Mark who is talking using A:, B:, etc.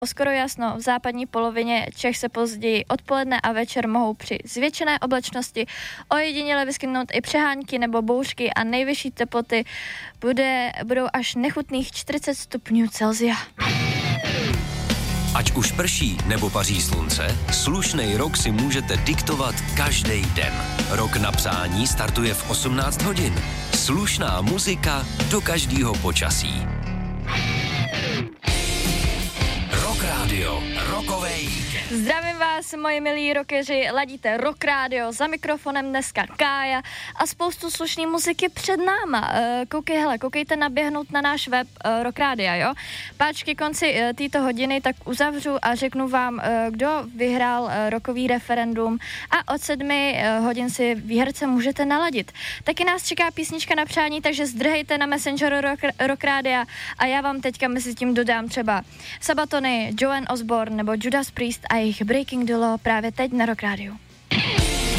A: Skoro jasno, v západní polovině Čech se později odpoledne a večer mohou při zvětšené oblačnosti ojediněle vyskytnout i přehánky nebo bouřky a nejvyšší teploty budou až nechutných 40 stupňů Celsia.
B: Ať už prší nebo paří slunce, slušnej rok si můžete diktovat každý den. Rok na přání startuje v 18 hodin. Slušná muzika do každého počasí. Rock Radio, rokovej víkend.
A: Zdravím vás, moji milí rockeři, ladíte Rock Radio, za mikrofonem dneska Kája a spoustu slušný muziky před náma. Koukejte naběhnout na náš web Rock Radio, jo? Páč ke konci této hodiny tak uzavřu a řeknu vám, kdo vyhrál rockový referendum a od 7 hodin si výherce můžete naladit. Taky nás čeká písnička na přání, takže zdrhejte na Messengeru Rock Radio a já vám teďka mezi tím dodám třeba Sabatony, Joan Osborne nebo Judas Priest a jejich Breaking the Law právě teď na Rock Radio.